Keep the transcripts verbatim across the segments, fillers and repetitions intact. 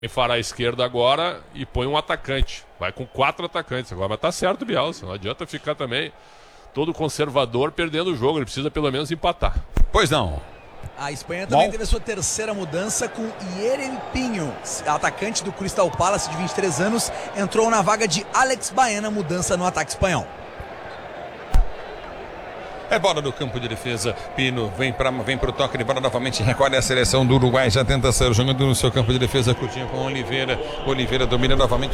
fará a esquerda agora e põe um atacante. Vai com quatro atacantes agora, mas tá certo o Bielsa. Não adianta ficar também todo conservador perdendo o jogo. Ele precisa pelo menos empatar. Pois não. A Espanha também Bom. teve a sua terceira mudança com Yerem Pinho, atacante do Crystal Palace de vinte e três anos, entrou na vaga de Alex Baena, mudança no ataque espanhol. É bola do campo de defesa. Pino vem para vem pro toque de bola novamente. Recolhe a seleção do Uruguai. Já tenta sair jogando no seu campo de defesa. Coutinho com Oliveira. Oliveira domina novamente.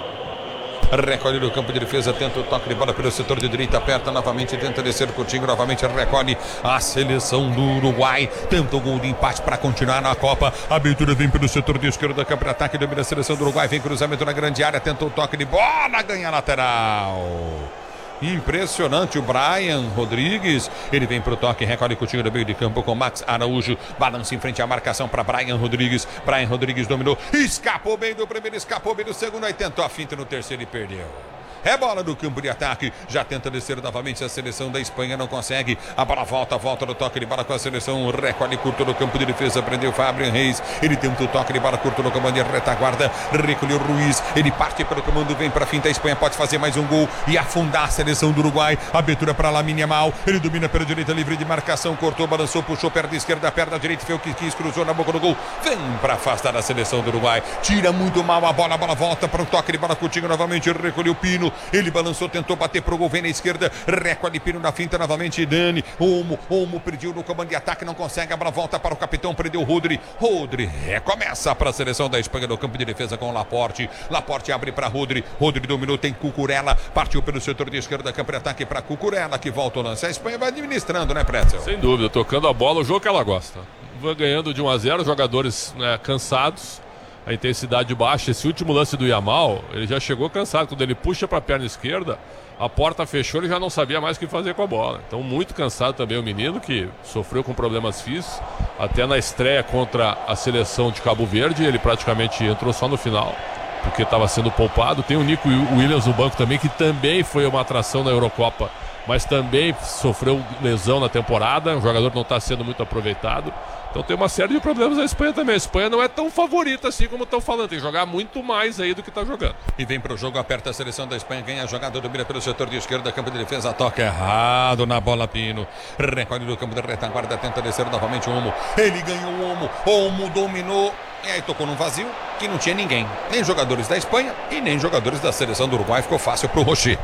Recolhe do campo de defesa. Tenta o toque de bola pelo setor de direita. Aperta novamente. Tenta descer. Coutinho novamente recolhe a seleção do Uruguai. Tenta o gol de empate para continuar na Copa. A abertura vem pelo setor de esquerda. Campo de ataque. Domina a seleção do Uruguai. Vem cruzamento na grande área. Tenta o toque de bola. Ganha lateral. Impressionante o Brian Rodrigues. Ele vem pro toque, recolhe Coutinho do meio de campo com Max Araújo. Balança em frente à marcação para Brian Rodrigues. Brian Rodrigues dominou. Escapou bem do primeiro, escapou bem do segundo. Aí tentou a finta no terceiro e perdeu. É bola do campo de ataque. Já tenta descer novamente a seleção da Espanha. Não consegue. A bola volta, volta no toque de bola com a seleção. Recolhe curto no campo de defesa. Prendeu Fabian Reis. Ele tenta o toque de bola curto no comando de retaguarda. Recolheu Ruiz. Ele parte pelo comando. Vem para finta. A Espanha pode fazer mais um gol e afundar a seleção do Uruguai. Abertura para Lamine Yamal. Ele domina pela direita, livre de marcação. Cortou, balançou, puxou perna esquerda, perna direita. Fez o que quis, cruzou na boca do gol. Vem para afastar a seleção do Uruguai. Tira muito mal a bola. A bola volta para o toque de bola. Coutinho novamente. Recolheu Pino. Ele balançou, tentou bater pro gol, vem na esquerda, recolhe Pino na finta novamente, Dani, Olmo, Olmo perdeu no comando de ataque, não consegue, a bola volta para o capitão, prendeu Rodri, Rodri recomeça para a seleção da Espanha no campo de defesa com Laporte, Laporte abre para Rodri, Rodri dominou, tem Cucurella, partiu pelo setor de esquerda, campo de ataque para Cucurella, que volta o lance, a Espanha vai administrando, né, Pretzel? Sem dúvida, tocando a bola, o jogo que ela gosta. Vai ganhando de um a zero, jogadores, né, cansados, a intensidade baixa. Esse último lance do Yamal, ele já chegou cansado. Quando ele puxa para a perna esquerda, a porta fechou, ele já não sabia mais o que fazer com a bola. Então muito cansado também o menino, que sofreu com problemas físicos. Até na estreia contra a seleção de Cabo Verde, ele praticamente entrou só no final, porque estava sendo poupado. Tem o Nico Williams no banco também, que também foi uma atração na Eurocopa, mas também sofreu lesão na temporada. O jogador não está sendo muito aproveitado. Então tem uma série de problemas na Espanha também. A Espanha não é tão favorita assim como estão falando. Tem que jogar muito mais aí do que está jogando. E vem para o jogo, aperta a seleção da Espanha, ganha a jogada, domina pelo setor de esquerda, campo de defesa, toca errado na bola, Pino. Recolhe do campo de retaguarda, tenta descer novamente o Olmo. Ele ganhou o Olmo, Olmo dominou. E aí tocou num vazio que não tinha ninguém. Nem jogadores da Espanha e nem jogadores da seleção do Uruguai. Ficou fácil para o Rocher.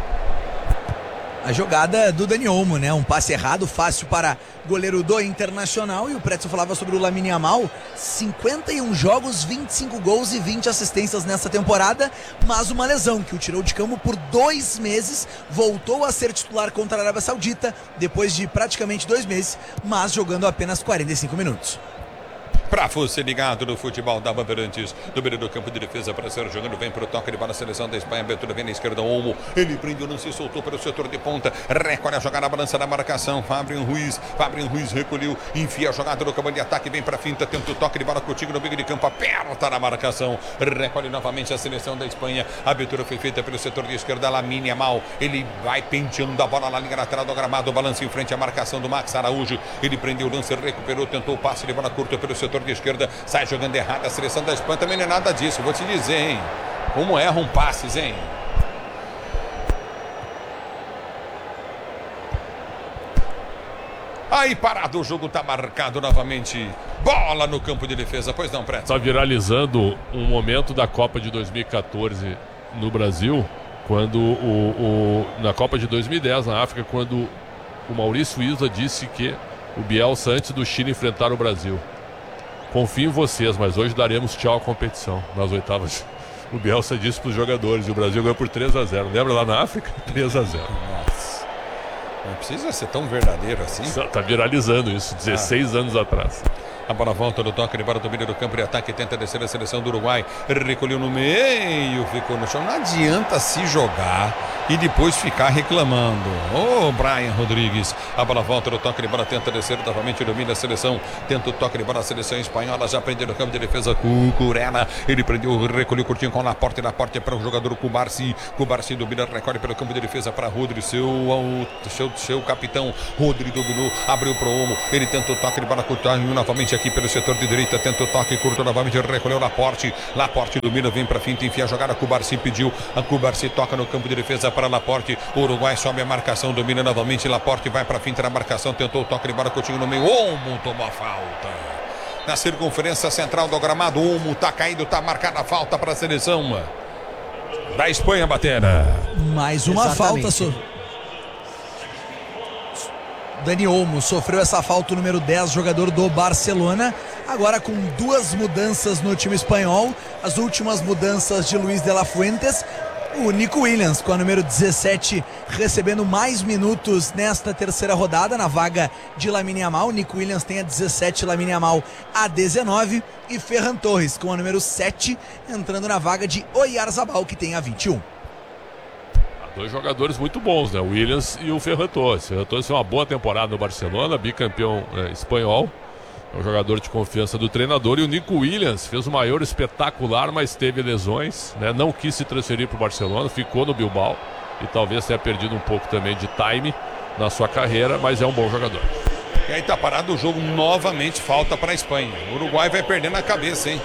A jogada do Dani Olmo, né? Um passe errado, fácil para goleiro do Internacional. E o Pretzel falava sobre o Lamine Yamal. cinquenta e um jogos, vinte e cinco gols e vinte assistências nessa temporada. Mas uma lesão que o tirou de campo por dois meses. Voltou a ser titular contra a Arábia Saudita depois de praticamente dois meses, mas jogando apenas quarenta e cinco minutos. Pra você ligado no futebol da Bandeirantes, do meio do campo de defesa para ser jogando, vem pro toque de bola, seleção da Espanha, abertura vem na esquerda, Olmo, ele prende o lance, soltou pelo setor de ponta, recolhe a jogada, balança na marcação, Fabian Ruiz, Fabian Ruiz recolheu, enfia a jogada no campo de ataque, vem pra finta, tenta o toque de bola, Coutinho no meio de campo, aperta na marcação, recolhe novamente a seleção da Espanha, a abertura foi feita pelo setor de esquerda, Lamine Yamal, ele vai penteando a bola na linha lateral do gramado, balança em frente à marcação do Max Araújo, ele prendeu o lance, recuperou, tentou o passe de bola curta pelo setor de esquerda, sai jogando errado, a seleção da Espanha também não é nada disso, vou te dizer, hein, como erram passes, hein. Aí parado, o jogo tá marcado novamente, bola no campo de defesa, pois não, Preto? Tá viralizando um momento da Copa de dois mil e catorze no Brasil, quando o, o na Copa de dois mil e dez na África, quando o Maurício Isla disse que o Bielsa, antes do Chile enfrentar o Brasil: confio em vocês, mas hoje daremos tchau à competição. Nas oitavas, o Bielsa disse para os jogadores, e o Brasil ganhou por três a zero. Lembra lá na África? três a zero. Nossa, não precisa ser tão verdadeiro assim. Tá viralizando isso, dezesseis ah. anos atrás. A bola volta no toque de bola, domínio do campo de ataque, tenta descer a seleção do Uruguai, recolheu no meio, ficou no chão. Não adianta se jogar e depois ficar reclamando. Ô, oh, Brian Rodrigues, a bola volta no toque de bola, tenta descer novamente, domina a seleção, tenta o toque de bola, a seleção espanhola já prendeu no campo de defesa, Cucurella, ele prendeu, recolheu curtinho com Laporte, Laporte para o jogador Cubarsi, Cubarsi domina, recolhe pelo campo de defesa para Rodri, seu, seu, seu capitão, Rodri dominou, abriu para o Olmo, ele tenta o toque de bola, curtinho novamente, novamente aqui pelo setor de direita, tenta o toque curto novamente, recolheu Laporte, Laporte domina, vem para finta, enfia a jogada, Cubarci pediu, a Cubarci toca no campo de defesa para Laporte, o Uruguai sobe a marcação, domina novamente, Laporte vai para finta na marcação, tentou o toque de bola, Coutinho no meio, Olmo tomou a falta. Na circunferência central do gramado, Olmo tá caindo, tá marcada a falta para a seleção da Espanha, Batera. Mais uma Exatamente. falta. So... Dani Olmo sofreu essa falta, o número dez, jogador do Barcelona. Agora com duas mudanças no time espanhol. As últimas mudanças de Luis de la Fuentes. O Nico Williams com a número dezessete recebendo mais minutos nesta terceira rodada na vaga de Lamine Yamal. Nico Williams tem a dezessete, Lamine Yamal a dezenove. E Ferran Torres com a número sete entrando na vaga de Oyarzabal, que tem a vinte e um. Dois jogadores muito bons, né? O Williams e o Ferran Torres. O Ferran Torres fez uma boa temporada no Barcelona, bicampeão é, espanhol. É um jogador de confiança do treinador. E o Nico Williams fez o maior espetacular, mas teve lesões, né? Não quis se transferir para o Barcelona, ficou no Bilbao. E talvez tenha perdido um pouco também de time na sua carreira, mas é um bom jogador. E aí tá parado o jogo novamente, falta para a Espanha. O Uruguai vai perdendo a cabeça, hein?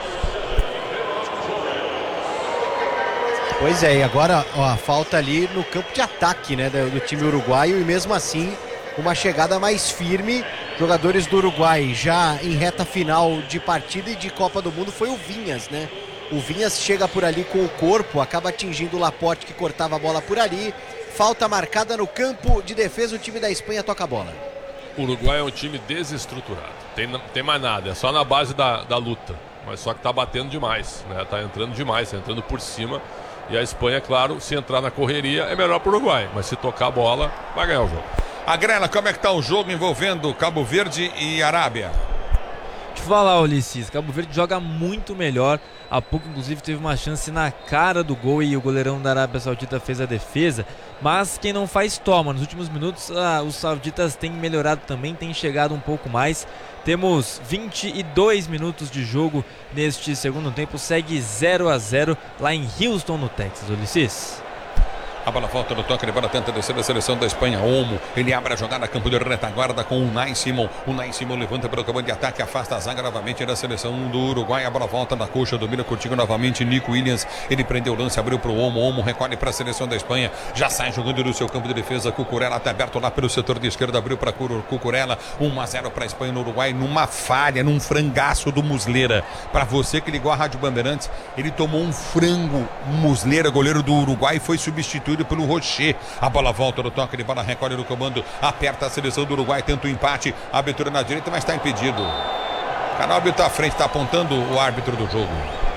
Pois é, e agora ó, a falta ali no campo de ataque, né, do, do time uruguaio, e mesmo assim uma chegada mais firme. Jogadores do Uruguai já em reta final de partida e de Copa do Mundo foi o Vinhas, né? O Vinhas chega por ali com o corpo, acaba atingindo o Laporte, que cortava a bola por ali. Falta marcada no campo de defesa, o time da Espanha toca a bola. O Uruguai é um time desestruturado, tem, tem mais nada, é só na base da, da luta. Mas só que tá batendo demais, né? Tá entrando demais, tá entrando por cima. E a Espanha, claro, se entrar na correria é melhor para o Uruguai, mas se tocar a bola, vai ganhar o jogo. A Grela, como é que tá o jogo envolvendo Cabo Verde e Arábia? Deixa eu falar, Ulisses, Cabo Verde joga muito melhor. Há pouco, inclusive, teve uma chance na cara do gol e o goleirão da Arábia Saudita fez a defesa. Mas quem não faz, toma. Nos últimos minutos, ah, os sauditas têm melhorado também, têm chegado um pouco mais. Temos vinte e dois minutos de jogo neste segundo tempo. Segue zero a zero lá em Houston, no Texas, Ulisses. A bola volta no toque de bola, tenta descer a seleção da Espanha. Olmo, ele abre a jogada, campo de retaguarda com o Unai Simon. O Unai Simon levanta pelo campo de ataque, afasta a zaga novamente da seleção do Uruguai. A bola volta na coxa, domina contigo novamente. Nico Williams, ele prendeu o lance, abriu para o Olmo. Olmo recolhe para a seleção da Espanha. Já sai jogando no seu campo de defesa. Cucurella está aberto lá pelo setor de esquerda, abriu para Cucurella. um a zero para a Espanha no Uruguai, numa falha, num frangaço do Muslera. Para você que ligou a Rádio Bandeirantes, ele tomou um frango. Muslera, goleiro do Uruguai, foi substituído pelo Rocher. A bola volta no toque de bola, recolhe no comando, aperta a seleção do Uruguai, tenta o empate, abertura na direita, mas está impedido. Canóbio está à frente, está apontando o árbitro do jogo.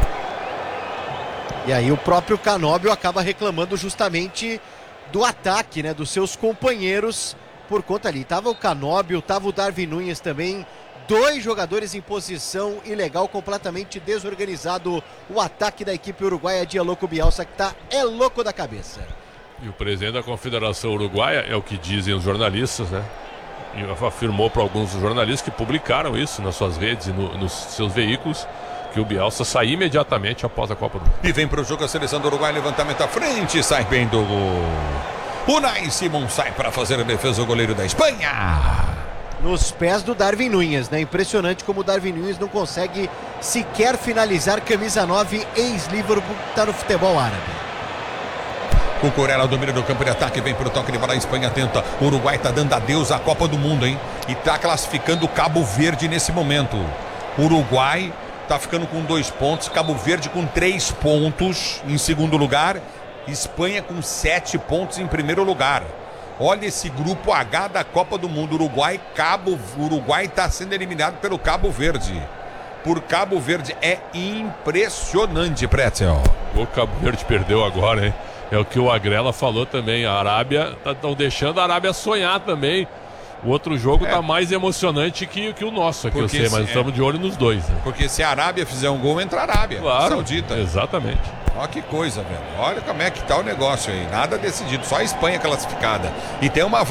E aí o próprio Canóbio acaba reclamando justamente do ataque, né, dos seus companheiros por conta ali. Tava o Canóbio, tava o Darwin Núñez também. Dois jogadores em posição ilegal, completamente desorganizado o ataque da equipe uruguaia de Louco Bielsa, que tá é louco da cabeça. E o presidente da Confederação Uruguaia, é o que dizem os jornalistas, né? E afirmou para alguns jornalistas que publicaram isso nas suas redes e no, nos seus veículos, que o Bielsa sai imediatamente após a Copa do Mundo. E vem para o jogo a seleção do Uruguai, levantamento à frente, sai bem do gol. Unai Simon sai para fazer a defesa, o goleiro da Espanha. Nos pés do Darwin Núñez, né? Impressionante como o Darwin Núñez não consegue sequer finalizar. Camisa nove, ex-Liverpool, tá no futebol árabe. Cucurella domina do campo de ataque, vem pro toque de bola, a Espanha tenta. O Uruguai tá dando adeus à Copa do Mundo, hein? E tá classificando o Cabo Verde nesse momento. O Uruguai tá ficando com dois pontos, Cabo Verde com três pontos em segundo lugar, Espanha com sete pontos em primeiro lugar. Olha esse grupo H da Copa do Mundo. Uruguai, Cabo, Uruguai está sendo eliminado pelo Cabo Verde. Por Cabo Verde é impressionante, Pretzel. O Cabo Verde perdeu agora, hein? É o que o Agrela falou também. A Arábia, estão deixando a Arábia sonhar também. O outro jogo está é. mais emocionante que, que o nosso aqui, porque eu sei, mas se, estamos é. de olho nos dois. Né? Porque se a Arábia fizer um gol, entra a Arábia claro, Saudita. Exatamente. Olha que coisa, velho. Olha como é que tá o negócio aí. Nada decidido, só a Espanha classificada. E tem uma vaga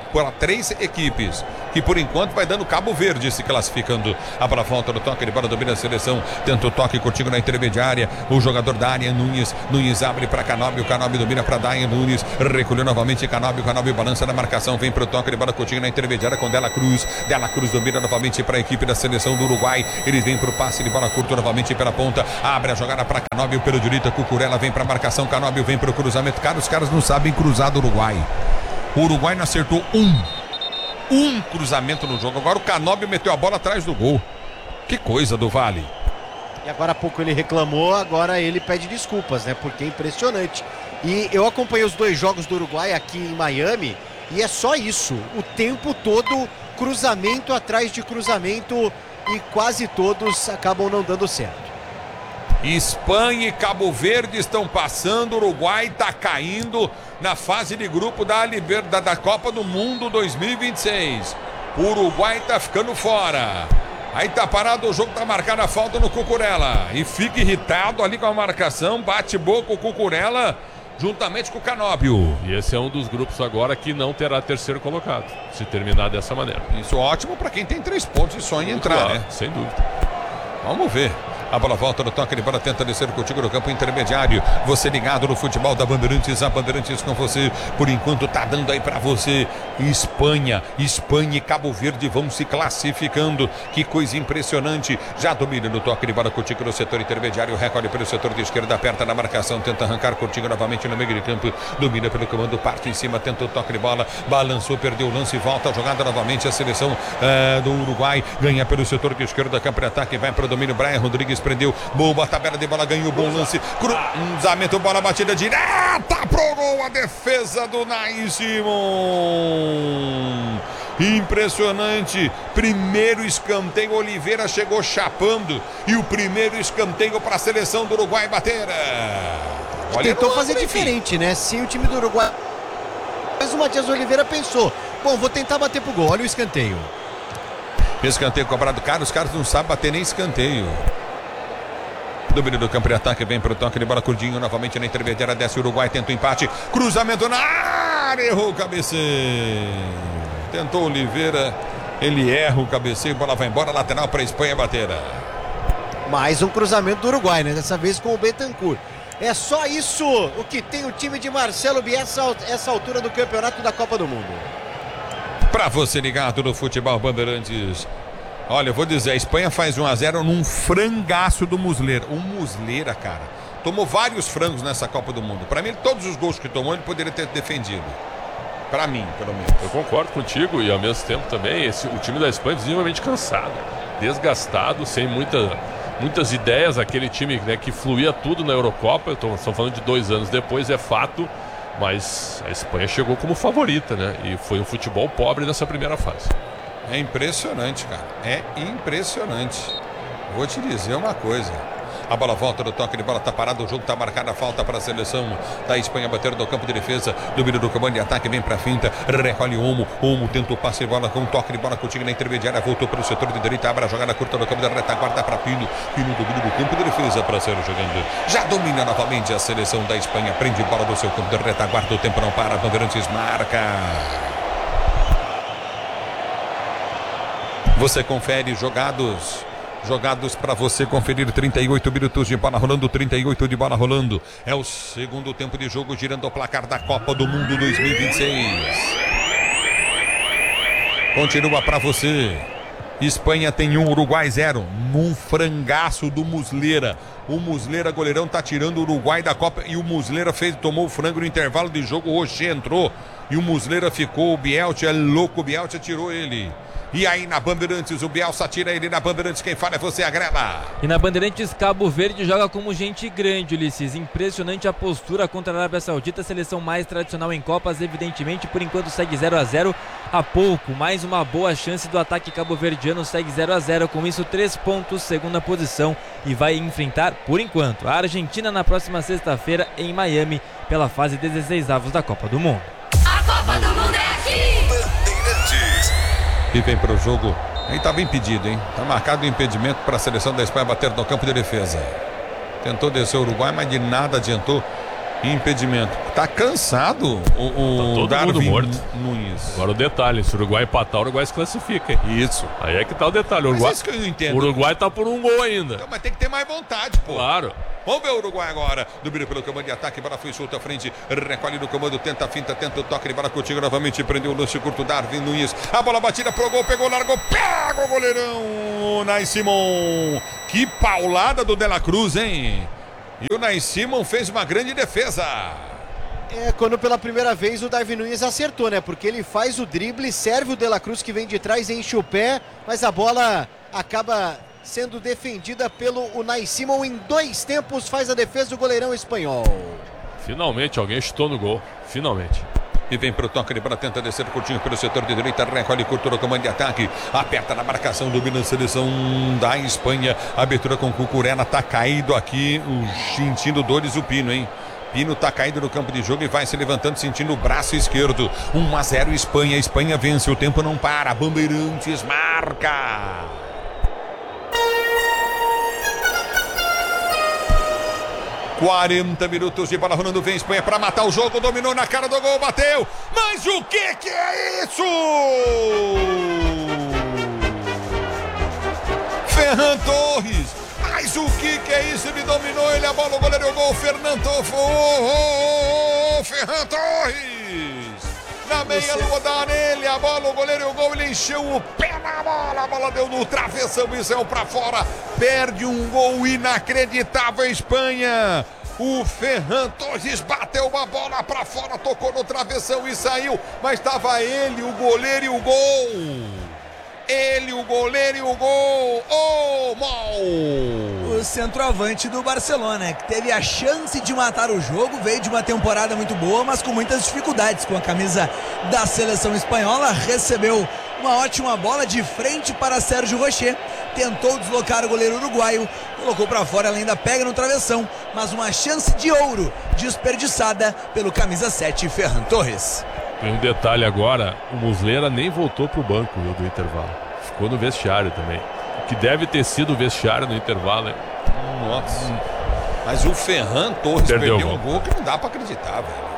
para três equipes, que por enquanto vai dando Cabo Verde se classificando. A bola volta no toque, de bola domina a seleção, tenta o toque curtinho na intermediária, o jogador da área, Nunes, Nunes abre para Canóbio, Canóbio domina para Dayan, Nunes, recolheu novamente Canóbio, Canóbio balança na marcação, vem para o toque, de bola curtinho na intermediária com Dela Cruz, Dela Cruz domina novamente para a equipe da seleção do Uruguai, ele vem para o passe de bola curta novamente pela ponta, abre a jogada para Canóbio pelo direito, Cucurella vem para a marcação, Canóbio vem para o cruzamento, cara, os caras não sabem cruzar do Uruguai. O Uruguai não acertou um, um cruzamento no jogo. Agora o Canóbio meteu a bola atrás do gol. Que coisa do Vale. E agora há pouco ele reclamou, agora ele pede desculpas, né? Porque é impressionante. E eu acompanhei os dois jogos do Uruguai aqui em Miami e é só isso. O tempo todo, cruzamento atrás de cruzamento e quase todos acabam não dando certo. Espanha e Cabo Verde estão passando, o Uruguai está caindo na fase de grupo da, Liber... da, da Copa do Mundo dois mil e vinte e seis. O Uruguai está ficando fora. Aí tá parado, o jogo tá marcado a falta no Cucurella. E fica irritado ali com a marcação, bate boca o Cucurella juntamente com o Canóbio. E esse é um dos grupos agora que não terá terceiro colocado, se terminar dessa maneira. Isso é ótimo para quem tem três pontos e sonha em entrar, claro, né? Sem dúvida. Vamos ver. A bola volta no toque, de bola tenta descer contigo no campo intermediário. Você ligado no futebol da Bandeirantes, a Bandeirantes com você. Por enquanto tá dando aí pra você. Espanha, Espanha e Cabo Verde vão se classificando. Que coisa impressionante. Já domina no toque de bola contigo no setor intermediário. Recolhe pelo setor de esquerda, aperta na marcação, tenta arrancar contigo novamente no meio de campo. Domina pelo comando, parte em cima, tenta o toque de bola. Balançou, perdeu o lance, volta a jogada novamente. A seleção uh, do Uruguai ganha pelo setor de esquerda, campo de ataque, vai para o domínio. Brian Rodrigues prendeu, boa tabela de bola, ganhou, bom lance, cruzamento, bola batida direta pro gol, a defesa do Nai Simon. Impressionante, primeiro escanteio, Oliveira chegou chapando e o primeiro escanteio para a seleção do Uruguai bater. Olha, tentou fazer diferente, né? Se o time do Uruguai, mas o Matias Oliveira pensou, bom, vou tentar bater pro gol, olha o escanteio. Escanteio cobrado, cara, os caras não sabem bater nem escanteio. Domínio do campo de ataque, vem para o toque de bola curtinho, novamente na intermediária, desce o Uruguai, tenta o empate, cruzamento na área, errou o cabeceio. Tentou Oliveira, ele erra o cabeceio, bola vai embora, lateral para a Espanha bater. Mais um cruzamento do Uruguai, né? Dessa vez com o Bentancur. É só isso o que tem o time de Marcelo Bielsa essa altura do campeonato da Copa do Mundo. Para você ligado no futebol Bandeirantes. Olha, eu vou dizer, a Espanha faz um a zero num frangaço do Muslera. O Muslera, cara, tomou vários frangos nessa Copa do Mundo. Para mim, todos os gols que tomou, ele poderia ter defendido. Para mim, pelo menos. Eu concordo contigo e ao mesmo tempo também, esse, o time da Espanha é visivelmente cansado, desgastado, sem muita, muitas ideias. Aquele time, né, que fluía tudo na Eurocopa, estamos falando de dois anos depois, é fato. Mas a Espanha chegou como favorita, né? E foi um futebol pobre nessa primeira fase. É impressionante, cara. É impressionante. Vou te dizer uma coisa. A bola volta do toque de bola, tá parado, o jogo tá marcado, a falta para a seleção da Espanha bater no campo de defesa, domínio do comando de ataque, vem pra finta, recolhe Olmo, Olmo tenta o passe de bola com um toque de bola contigo na intermediária, voltou para o setor de direita, abre a jogada curta no campo da retaguarda para Pino, Pino domínio do campo de defesa para ser jogando, já domina novamente a seleção da Espanha, prende bola do seu campo de retaguarda, o tempo não para, Bandeirantes marca. Você confere jogados Jogados para você conferir, trinta e oito minutos de bola rolando, trinta e oito de bola rolando. É o segundo tempo de jogo, girando o placar da Copa do Mundo dois mil e vinte e seis. Continua para você. Espanha tem um, Uruguai zero. Num frangaço do Muslera. O Muslera, goleirão, tá tirando o Uruguai da Copa. E o Muslera fez, tomou o frango no intervalo de jogo. O Rocher entrou. E o Muslera ficou. O Bielsa é louco. O Bielsa tirou ele. E aí na Bandeirantes, o Bielsa tira ele na Bandeirantes. Quem fala é você, Agrela. E na Bandeirantes, Cabo Verde joga como gente grande, Ulisses. Impressionante a postura contra a Arábia Saudita, seleção mais tradicional em Copas, evidentemente, por enquanto segue zero a zero. Há pouco, mais uma boa chance do ataque cabo-verdiano, segue zero a zero. Com isso, três pontos, segunda posição. E vai enfrentar, por enquanto, a Argentina na próxima sexta-feira em Miami, pela fase dezesseis avos da Copa do Mundo. A Copa do Mundo é aqui! Bandeirantes. E vem para o jogo. Aí estava impedido, hein? Está marcado o impedimento para a seleção da Espanha bater no campo de defesa. Tentou descer o Uruguai, mas de nada adiantou. Impedimento. Tá cansado o, o Tá todo Darwin mundo morto. Nunes. Agora o detalhe, se o Uruguai empatar, o Uruguai se classifica, hein? Isso. Aí é que tá o detalhe. O Mas Uruguai, é isso que eu não entendo. o Uruguai tá por um gol ainda. Então, mas tem que ter mais vontade, pô. Claro. Vamos ver o Uruguai agora. Domina pelo comando de ataque. Bola foi solta à frente. Recolhe no comando. Tenta a finta. Tenta o toque de bola contigo novamente. Prendeu o lance curto. Darwin Nunes. A bola batida pro gol. Pegou, largou. Pega o goleirão. Nai Simon. Que paulada do De La Cruz, hein? E o Nai Simon fez uma grande defesa. É quando pela primeira vez o Darwin Nunes acertou, né? Porque ele faz o drible, serve o De La Cruz que vem de trás, enche o pé, mas a bola acaba sendo defendida pelo Unai Simon em dois tempos, faz a defesa do goleirão espanhol. Finalmente alguém chutou no gol. Finalmente. E vem pro toque de bola, tenta descer curtinho pelo setor de direita, recolhe curto no comando de ataque, aperta na marcação, domina a seleção da Espanha, abertura com Cucurella, tá caído aqui, sentindo dores o Pino, hein? Pino tá caído no campo de jogo e vai se levantando, sentindo o braço esquerdo. um a zero Espanha, Espanha vence, o tempo não para, Bandeirantes marca. quarenta minutos de bola rolando, vem Espanha para matar o jogo, dominou na cara do gol, bateu, mas o que que é isso? Ferran Torres, mas o que que é isso? Ele dominou, ele a bola, o goleiro, o gol, Fernando Torres, oh, oh, oh, Ferran Torres, na meia lua dá nele, a bola, o goleiro e o gol, ele encheu o pé na bola, a bola deu no travessão e saiu pra fora, perde um gol inacreditável a Espanha. O Ferran Torres bateu uma bola pra fora, tocou no travessão e saiu, mas estava ele, o goleiro e o gol. Ele, o goleiro e o gol. Oh, mal! O centroavante do Barcelona, que teve a chance de matar o jogo, veio de uma temporada muito boa, mas com muitas dificuldades com a camisa da seleção espanhola, recebeu uma ótima bola de frente para Sérgio Rocher, tentou deslocar o goleiro uruguaio, colocou para fora, ela ainda pega no travessão, mas uma chance de ouro desperdiçada pelo camisa sete, Ferran Torres. Tem um detalhe agora, o Muslera nem voltou pro banco, viu, do intervalo. Ficou no vestiário também. O que deve ter sido o vestiário no intervalo, hein? Nossa. Mas o Ferran Torres Perdeu perdeu o um gol que não dá pra acreditar, velho.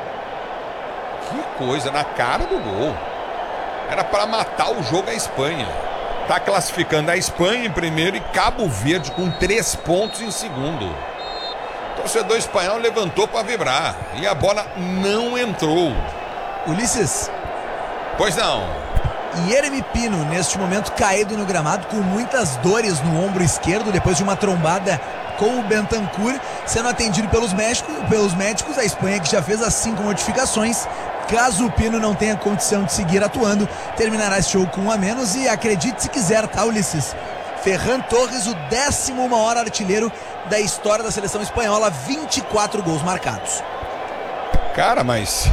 Que coisa, na cara do gol. Era para matar o jogo a Espanha. Tá classificando a Espanha em primeiro e Cabo Verde com três pontos em segundo. O torcedor espanhol levantou para vibrar e a bola não entrou. Ulisses. Pois não. Yeremy Pino, neste momento caído no gramado com muitas dores no ombro esquerdo depois de uma trombada com o Bentancur, sendo atendido pelos médicos, pelos médicos. A Espanha que já fez as cinco modificações. Caso o Pino não tenha condição de seguir atuando, terminará esse jogo com um a menos. E acredite se quiser, tá, Ulisses? Ferran Torres, o décimo maior artilheiro da história da seleção espanhola, vinte e quatro gols marcados. Cara, mas...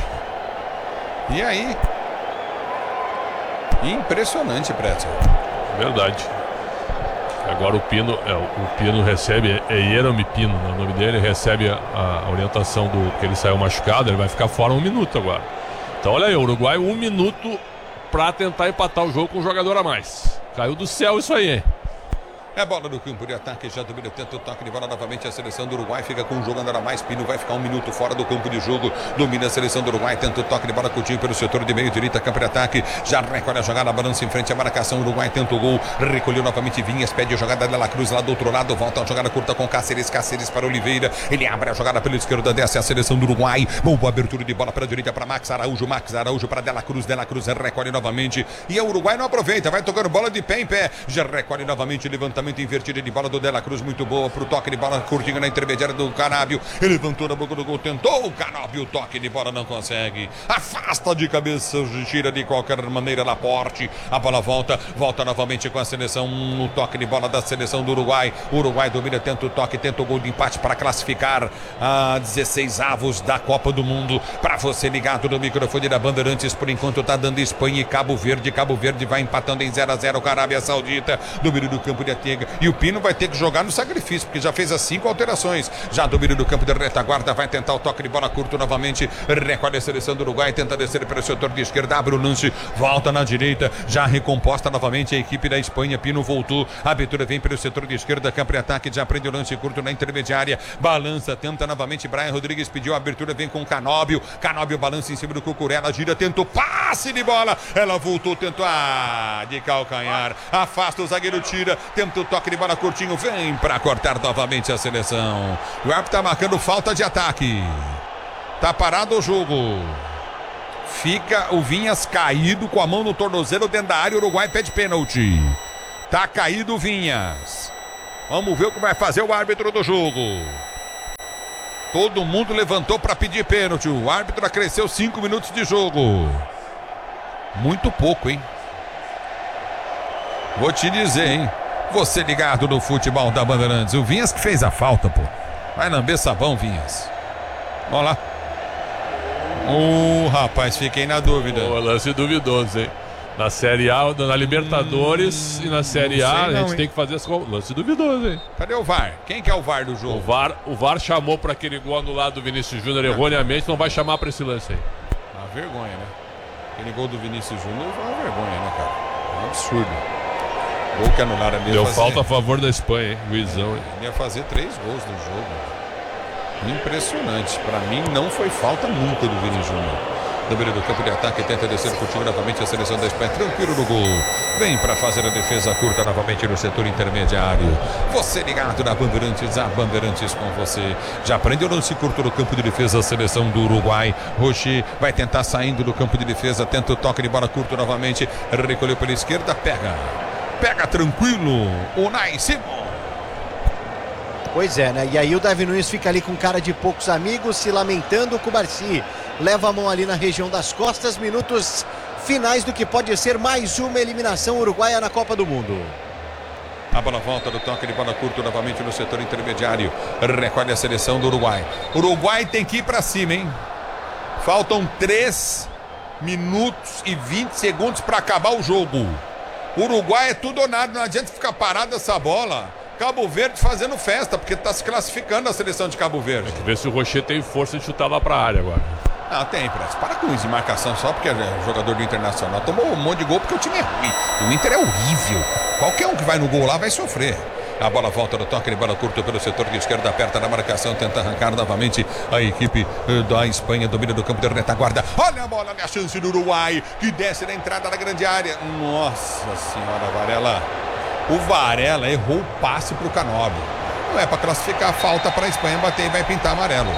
E aí? Impressionante, Pretzel. Verdade. Agora o Pino, é, o Pino recebe, é Yeremy Pino, né? O nome dele, recebe a, a orientação do que ele saiu machucado, ele vai ficar fora um minuto agora. Então olha aí, o Uruguai um minuto pra tentar empatar o jogo com um jogador a mais. Caiu do céu isso aí, hein? É bola do campo de ataque, já domina, tenta o toque de bola novamente, a seleção do Uruguai fica com um jogador a mais, Pino vai ficar um minuto fora do campo de jogo, domina a seleção do Uruguai, tenta o toque de bola curtinho pelo setor de meio direita, campo de ataque, já recolhe a jogada, balança em frente à marcação, Uruguai tenta o gol, recolheu novamente Vinhas, pede a jogada da La Cruz lá do outro lado, volta a jogada curta com Cáceres, Cáceres para Oliveira, ele abre a jogada pela esquerda, desce a seleção do Uruguai, boa abertura de bola para a direita para Max Araújo, Max Araújo para Dela Cruz, Dela Cruz recolhe novamente, e o Uruguai não aproveita, vai tocando bola de pé em pé, já recolhe novamente, levantamento invertido de bola do De La Cruz, muito boa pro toque de bola curtinho na intermediária do Canábio, ele levantou na boca do gol, tentou o Canábio, o toque de bola não consegue, afasta de cabeça, tira de qualquer maneira Laporte, a bola volta, volta novamente com a seleção, o toque de bola da seleção do Uruguai, o Uruguai domina, tenta o toque, tenta o gol de empate para classificar a dezesseis avos da Copa do Mundo, para você ligado no microfone da Bandeirantes, por enquanto tá dando Espanha e Cabo Verde, Cabo Verde vai empatando em zero a zero com a Arábia Saudita, domínio do campo de chega. E o Pino vai ter que jogar no sacrifício, porque já fez as cinco alterações. Já domínio do campo de retaguarda, vai tentar o toque de bola curto novamente. Recolhe a seleção do Uruguai, tenta descer para o setor de esquerda, abre o lance, volta na direita, já recomposta novamente a equipe da Espanha. Pino voltou, a abertura vem pelo setor de esquerda, campo de ataque, já prende o lance curto na intermediária, balança, tenta novamente. Brian Rodrigues pediu a abertura, vem com Canóbio. Canóbio balança em cima do Cucurella, gira, tentou passe de bola. Ela voltou, tentou ah, de calcanhar, afasta o zagueiro, tira, tenta o toque de bola curtinho, vem para cortar novamente a seleção. O árbitro tá marcando falta de ataque. Tá parado o jogo. Fica o Vinhas caído com a mão no tornozelo dentro da área. O Uruguai pede pênalti. Tá caído o Vinhas. Vamos ver o que vai fazer o árbitro do jogo. Todo mundo levantou para pedir pênalti. O árbitro acresceu cinco minutos de jogo. Muito pouco, hein? Vou te dizer, hein? Você ligado no futebol da Bandeirantes. O Vinhas que fez a falta, pô. Vai lamber sabão, Vinhas. Vamos lá. Ô, oh, rapaz, fiquei na dúvida. Pô, lance duvidoso, hein? Na Série A, na Libertadores hum, e na Série A, não, a gente hein? tem que fazer esse lance duvidoso, hein? Cadê o V A R? Quem que é o V A R do jogo? O V A R, o V A R chamou para aquele gol anulado do Vinícius Júnior erroneamente, não vai chamar para esse lance aí. Uma vergonha, né? Aquele gol do Vinícius Júnior foi uma vergonha, né, cara? É um absurdo. Gol que anularam ali. Deu fazer... falta a favor da Espanha, hein? Luizão, hein? Ia fazer três gols no jogo. Impressionante. Pra mim não foi falta nunca do Vini Júnior. Domínio do campo de ataque, tenta descer curtindo novamente a seleção da Espanha. Tranquilo no gol. Vem para fazer a defesa curta novamente no setor intermediário. Você ligado na Bandeirantes, a Bandeirantes com você. Já prendeu o lance curto no campo de defesa a seleção do Uruguai. Rocher vai tentar saindo do campo de defesa. Tenta o toque de bola curto novamente. Recolheu pela esquerda, pega. Pega tranquilo. Unai Simon. Pois é, né? E aí o Davi Nunes fica ali com cara de poucos amigos, se lamentando. Com o Cubarsi leva a mão ali na região das costas. Minutos finais do que pode ser mais uma eliminação uruguaia na Copa do Mundo. A bola volta do toque de bola curto novamente no setor intermediário. Recolhe a seleção do Uruguai. Uruguai tem que ir pra cima, hein? Faltam três minutos e vinte segundos para acabar o jogo. Uruguai é tudo ou nada, não adianta ficar parado essa bola. Cabo Verde fazendo festa, porque está se classificando a seleção de Cabo Verde. Tem que ver se o Rocher tem força de chutar lá para a área agora. Não, tem, Press. Para com isso de marcação só porque é jogador do Internacional. Tomou um monte de gol porque o time é ruim. O Inter é horrível. Qualquer um que vai no gol lá vai sofrer. A bola volta no toque de bola curto pelo setor de esquerda, aperta na marcação, tenta arrancar novamente a equipe da Espanha, domina do campo de retaguarda. Olha a bola, olha a chance do Uruguai, que desce na entrada da grande área. Nossa senhora, Varela. O Varela errou o passe para o Canóbio. Não é para classificar a falta para a Espanha bater e vai pintar amarelo.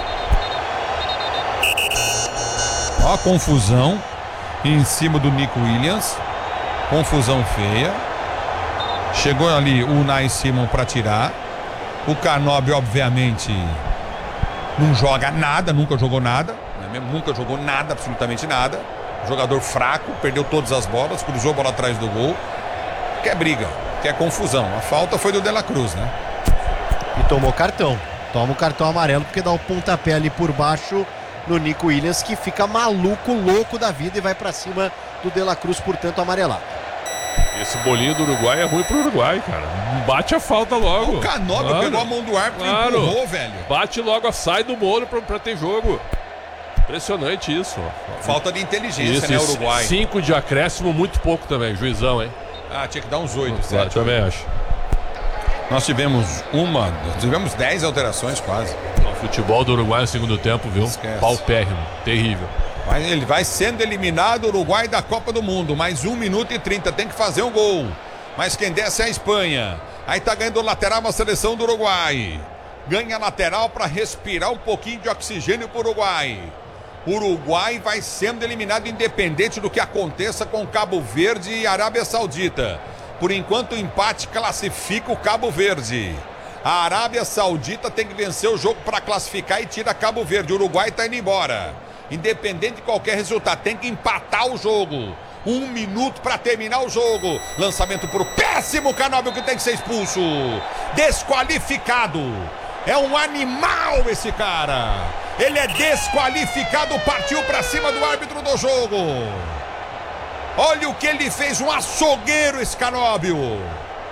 Ó a confusão em cima do Nico Williams. Confusão feia. Chegou ali o Unai Simon para tirar. O Canóbio, obviamente, não joga nada, nunca jogou nada. Não é mesmo? Nunca jogou nada, absolutamente nada. Jogador fraco, perdeu todas as bolas, cruzou a bola atrás do gol. Quer briga, quer confusão. A falta foi do De La Cruz, né? E tomou cartão. Toma o cartão amarelo porque dá o pontapé ali por baixo no Nico Williams, que fica maluco, louco da vida e vai para cima do De La Cruz, portanto amarelado. Esse bolinho do Uruguai é ruim pro Uruguai, cara. Bate a falta logo. O Canóbio claro. pegou a mão do árbitro claro. e empurrou, velho. Bate logo, sai do bolo pra, pra ter jogo. Impressionante isso. Falta de inteligência, isso, né, Uruguai? Cinco de acréscimo, muito pouco também. Juizão, hein? Ah, tinha que dar uns oito, claro, sete. Também acho. Nós tivemos uma, tivemos dez alterações quase. O futebol do Uruguai no segundo tempo, viu? Esquece. Paupérrimo, terrível. Mas ele vai sendo eliminado, o Uruguai da Copa do Mundo. Mais um minuto e trinta, tem que fazer um gol. Mas quem desce é a Espanha. Aí tá ganhando lateral a seleção do Uruguai. Ganha lateral para respirar um pouquinho de oxigênio pro Uruguai. O Uruguai vai sendo eliminado independente do que aconteça com Cabo Verde e Arábia Saudita. Por enquanto o empate classifica o Cabo Verde. A Arábia Saudita tem que vencer o jogo para classificar e tira Cabo Verde. O Uruguai tá indo embora. Independente de qualquer resultado, tem que empatar o jogo. Um minuto para terminar o jogo. Lançamento pro péssimo Canóbio, que tem que ser expulso. Desqualificado. É um animal esse cara. Ele é desqualificado, partiu para cima do árbitro do jogo. Olha o que ele fez, um açougueiro esse Canóbio.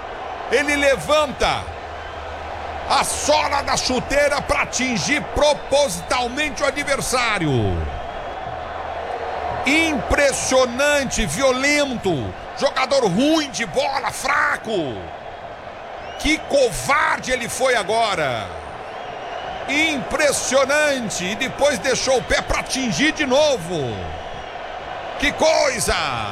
Ele levanta a sola da chuteira para atingir propositalmente o adversário. Impressionante, violento, jogador ruim de bola, fraco. Que covarde ele foi agora. Impressionante. E depois deixou o pé para atingir de novo. Que coisa.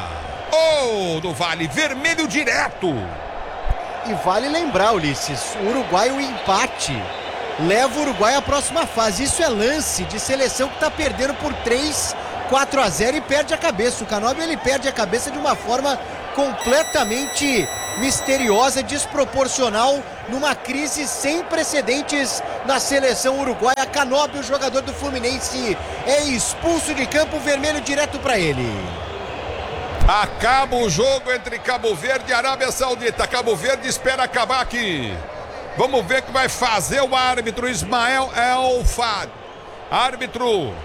Oh, do Vale, vermelho direto. E vale lembrar, Ulisses, o Uruguai, o empate leva o Uruguai à próxima fase. Isso é lance de seleção que está perdendo por três, quatro a zero e perde a cabeça. O Canóbio, ele perde a cabeça de uma forma completamente misteriosa, desproporcional, numa crise sem precedentes na seleção uruguaia. Canóbio, jogador do Fluminense, é expulso de campo, vermelho direto para ele. Acaba o jogo entre Cabo Verde e Arábia Saudita. Cabo Verde espera acabar aqui. Vamos ver o que vai fazer o árbitro Ismael El Fad. Árbitro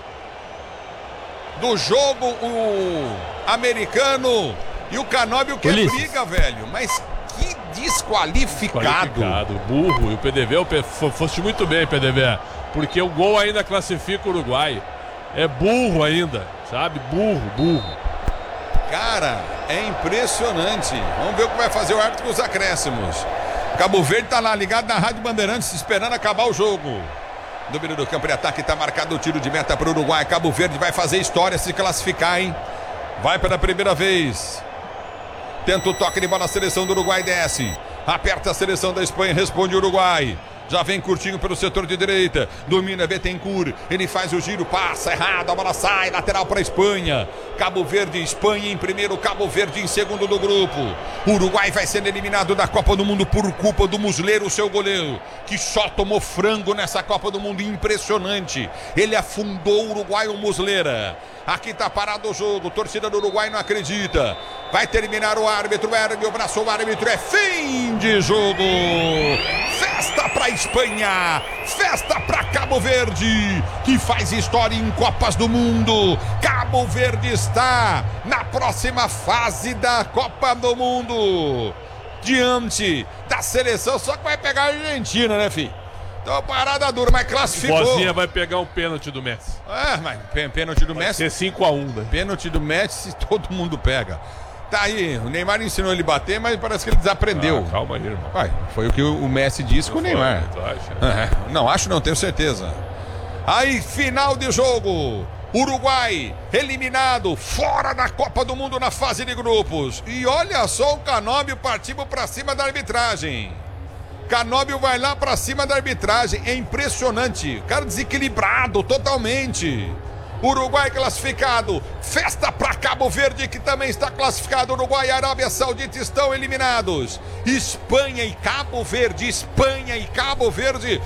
do jogo, o americano. E o Canóbio que Ulisses. briga, velho. Mas que desqualificado. Qualificado, burro. E o P D V, o P... foste muito bem, P D V. Porque o gol ainda classifica o Uruguai. É burro ainda, sabe? Burro, burro. Cara, é impressionante. Vamos ver o que vai fazer o árbitro com os acréscimos. Cabo Verde tá lá ligado na Rádio Bandeirantes, esperando acabar o jogo. Domínio do campo de ataque, tá marcado o tiro de meta para o Uruguai. Cabo Verde vai fazer história, se classificar, hein? Vai pela primeira vez. Tenta o toque de bola, a seleção do Uruguai desce. Aperta a seleção da Espanha, responde o Uruguai. Já vem curtinho pelo setor de direita. Domina Bettencourt. Ele faz o giro, passa errado. A bola sai, lateral para a Espanha. Cabo Verde, Espanha em primeiro, Cabo Verde em segundo do grupo. Uruguai vai sendo eliminado da Copa do Mundo por culpa do Muslera, o seu goleiro, que só tomou frango nessa Copa do Mundo. Impressionante. Ele afundou o Uruguai, o Muslera. Aqui tá parado o jogo. Torcida do Uruguai não acredita. Vai terminar o árbitro. Ergue o braço, o árbitro. É fim de jogo. Festa pra Espanha. Festa pra Cabo Verde, que faz história em Copas do Mundo. Cabo Verde está na próxima fase da Copa do Mundo. Diante da seleção. Só que vai pegar a Argentina, né, filho? Então, parada dura, mas classificou. Bozinha vai pegar um pênalti do Messi. É, mas pênalti do Vai Messi. ser cinco a um, né? Pênalti do Messi, todo mundo pega. Tá aí, o Neymar ensinou ele a bater, mas parece que ele desaprendeu. Ah, calma aí, irmão. Vai, foi o que o Messi disse com o Neymar. Tu acha? É, não, acho não, tenho certeza. Aí, final de jogo. Uruguai eliminado, fora da Copa do Mundo na fase de grupos. E olha só o Canóbio partindo pra cima da arbitragem. Canóbio vai lá pra cima da arbitragem. É impressionante. Cara desequilibrado totalmente. Uruguai classificado. Festa para Cabo Verde, que também está classificado. Uruguai e Arábia Saudita estão eliminados. Espanha e Cabo Verde. Espanha e Cabo Verde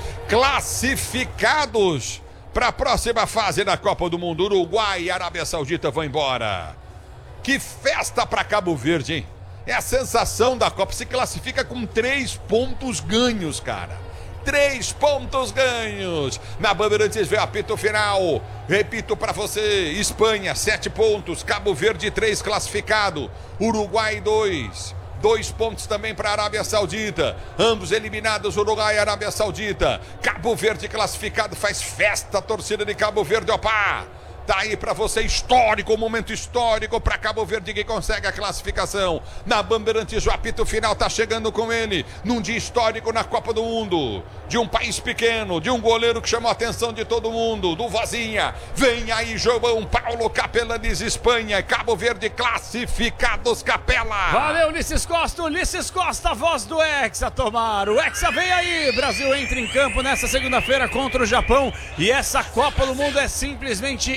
classificados para a próxima fase da Copa do Mundo. Uruguai e Arábia Saudita vão embora. Que festa para Cabo Verde, hein? É a sensação da Copa. Se classifica com três pontos ganhos, cara. Três pontos ganhos. Na Bandeirantes vê o apito final. Repito para você: Espanha, sete pontos. Cabo Verde, três classificado. Uruguai, dois. Dois pontos também para a Arábia Saudita. Ambos eliminados, Uruguai e Arábia Saudita. Cabo Verde classificado. Faz festa a torcida de Cabo Verde. Opa! Tá aí pra você, histórico, momento histórico pra Cabo Verde, que consegue a classificação. Na Bandeirantes, o apito final tá chegando com ele, num dia histórico na Copa do Mundo. De um país pequeno, de um goleiro que chamou a atenção de todo mundo, do Vozinha. Vem aí, João Paulo Capelanes, Espanha, Cabo Verde classificados, Capela. Valeu, Ulisses Costa, Ulisses Costa, a voz do Hexa, tomar. O Hexa vem aí, Brasil entra em campo nessa segunda-feira contra o Japão. E essa Copa do Mundo é simplesmente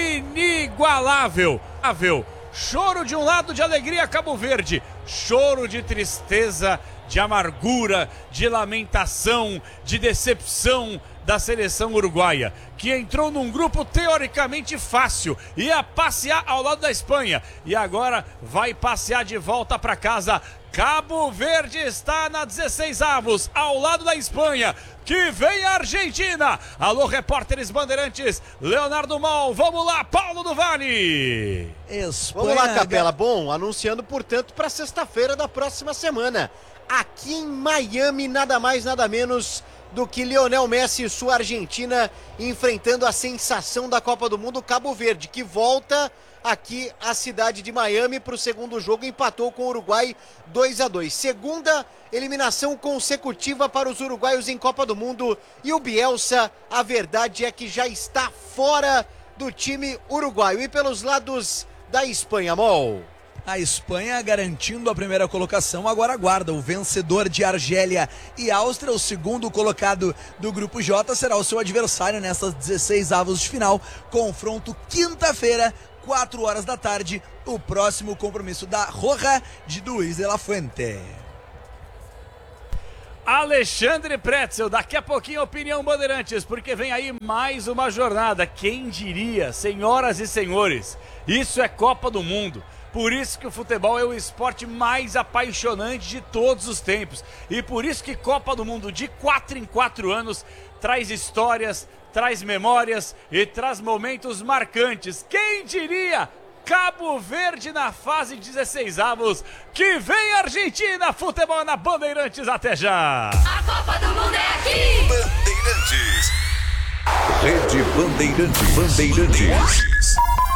inigualável. Choro de um lado de alegria, Cabo Verde. Choro de tristeza, de amargura, de lamentação, de decepção da seleção uruguaia, que entrou num grupo teoricamente fácil, ia passear ao lado da Espanha e agora vai passear de volta para casa. Cabo Verde está na dezesseis avos, ao lado da Espanha. Que vem a Argentina. Alô, repórteres Bandeirantes, Leonardo Mal, vamos lá, Paulo do Vale. Espanha, Vamos lá, Capela. Bom, anunciando, portanto, para sexta-feira da próxima semana. aqui em Miami, nada mais, nada menos do que Lionel Messi e sua Argentina enfrentando a sensação da Copa do Mundo, Cabo Verde, que volta aqui à cidade de Miami para o segundo jogo, empatou com o Uruguai dois a dois. Segunda eliminação consecutiva para os uruguaios em Copa do Mundo, e o Bielsa, a verdade é que já está fora do time uruguaio. E pelos lados da Espanha, Mol? A Espanha garantindo a primeira colocação, agora aguarda o vencedor de Argélia e Áustria, o segundo colocado do grupo J, será o seu adversário nessas dezesseis avos de final. Confronto quinta-feira, quatro horas da tarde, o próximo compromisso da Roja de Luiz de la Fuente. Alexandre Pretzel, daqui a pouquinho Opinião Bandeirantes, porque vem aí mais uma jornada. Quem diria, senhoras e senhores, isso é Copa do Mundo. Por isso que o futebol é o esporte mais apaixonante de todos os tempos. E por isso que Copa do Mundo de quatro em quatro anos traz histórias, traz memórias e traz momentos marcantes. Quem diria? Cabo Verde na fase dezesseis avos. Que vem Argentina, futebol na Bandeirantes, até já! A Copa do Mundo é aqui! Bandeirantes. Rede Bandeirantes. Bandeirantes.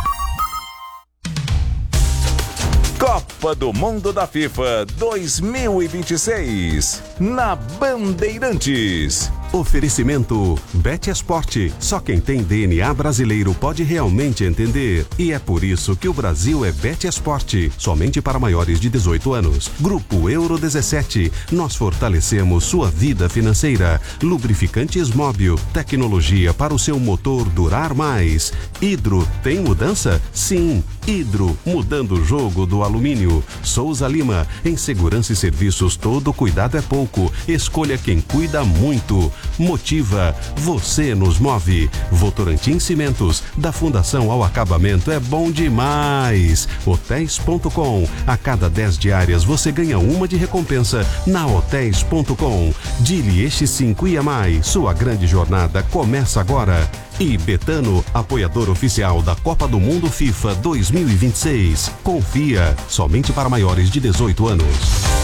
Copa do Mundo da FIFA dois mil e vinte e seis, na Bandeirantes. Oferecimento Bet Esporte. Só quem tem D N A brasileiro pode realmente entender. E é por isso que o Brasil é Bet Esporte. Somente para maiores de dezoito anos. Grupo Euro dezessete. Nós fortalecemos sua vida financeira. Lubrificantes Móbil. Tecnologia para o seu motor durar mais. Hidro. Tem mudança? Sim. Hidro. Mudando o jogo do alumínio. Souza Lima. Em segurança e serviços, todo cuidado é pouco. Escolha quem cuida muito. Motiva, você nos move. Votorantim Cimentos, da fundação ao acabamento é bom demais. Hotéis ponto com, a cada dez diárias você ganha uma de recompensa na Hotéis ponto com. Dili Este cinco I A M A I, sua grande jornada começa agora. E Betano, apoiador oficial da Copa do Mundo FIFA dois mil e vinte e seis. Confia, somente para maiores de dezoito anos.